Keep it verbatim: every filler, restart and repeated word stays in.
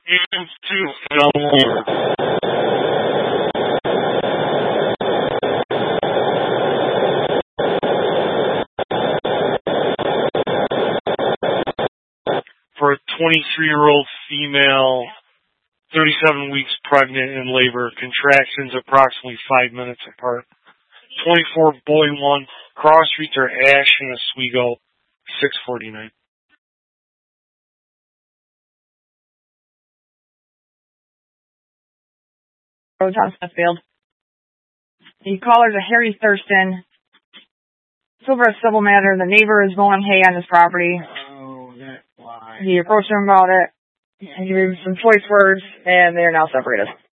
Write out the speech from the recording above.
into Delaware. For a twenty-three-year-old female, thirty-seven weeks pregnant in labor, contractions approximately five minutes apart. twenty-four boy one, Cross Street or Ash and Oswego, six forty-nine. Roads on Smithfield. The caller's a Harry Thurston. It's over a civil matter. The neighbor is mowing hay on his property. Oh, that's why. He approached him about it. He used some choice words, and they're now separated.